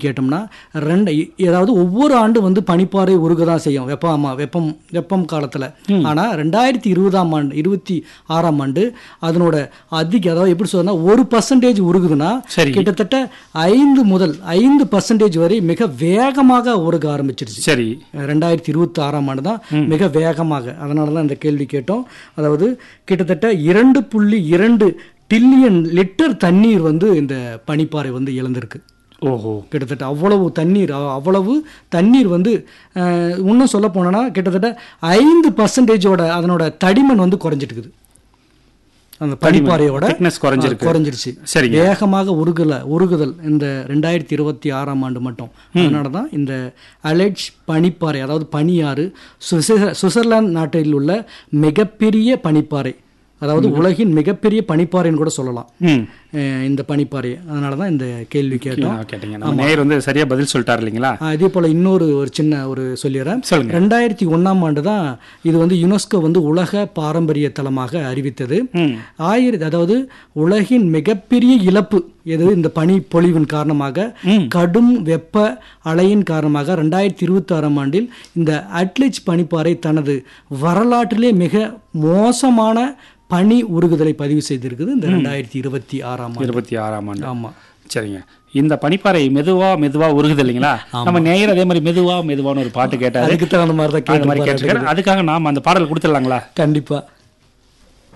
கேட்டோம்னா ஏதாவது ஒவ்வொரு ஆண்டு வந்து பனிப்பாறை உருக தான் செய்யும் வெப்பம் காலத்தில். ஆனால் 2026ஆம் ஆண்டு அதனோட அதாவது எப்படி சொல்றதுன்னா 1% உருகுதுன்னா கிட்டத்தட்ட 5% வரை மிக வேகமாக உருக ஆரம்பிச்சிருச்சு. சரி, 2026ஆம் ஆண்டு தான் மிக வேகமாக. அதனால தான் இந்த கேள்வி கேட்டோம். அதாவது கிட்டத்தட்ட 2.2 டில்லியன் லிட்டர் தண்ணீர் வந்து இந்த பனிப்பாறை வந்து இழந்திருக்கு. ஓஹோ, கிட்டத்தட்ட அவ்வளவு தண்ணீர் வந்து இன்னும் சொல்ல போனோன்னா கிட்டத்தட்ட 5% அதனோட தடிமன் வந்து குறைஞ்சிட்டு அந்த பனிப்பாறையோட குறைஞ்சிருச்சு. வேகமாக உருகுதல் இந்த 2026ஆம் ஆண்டு மட்டும். அதனால தான் இந்த அலெட்ஜ் பனிப்பாறை, அதாவது பனியாறு, சுவிட்சர்லாந்து நாட்டில் உள்ள மிகப்பெரிய பனிப்பாறை, அதாவது உலகின் மிகப்பெரிய பனிப்பாறைன்னு கூட சொல்லலாம் இந்த பனிப்பாறை. அதனால தான் இந்த கேள்வி கேட்டோம். வந்து சரியா பதில் சொல்லிட்டார் இல்லைங்களா? இதே போல இன்னொரு சின்ன சொல்லிடுறேன். 2001ஆம் ஆண்டு தான் இது வந்து யுனெஸ்கோ வந்து உலக பாரம்பரிய தலமாக அறிவித்தது. அதாவது உலகின் மிகப்பெரிய இழப்பு எது இந்த பனி பொழிவின் காரணமாக, கடும் வெப்ப அலையின் காரணமாக 2026ஆம் ஆண்டில் இந்த அட்லெஜ் பனிப்பாறை தனது வரலாற்றிலே மிக மோசமான பனி உருகுதலை பதிவு செய்திருக்குது இந்த 2026ஆம் ஆண்டு. ஆமா, சரிங்க. இந்த பனிப்பாறை மெதுவா உருகுது இல்லைங்களா? நம்ம நேயர் அதே மாதிரி மெதுவான ஒரு பாட்டு கேட்டாரு. அதுக்கு தகுந்த மாதிரி தான் அதுக்காக நாம அந்த பாடல் கொடுத்துடலாங்களா? கண்டிப்பா.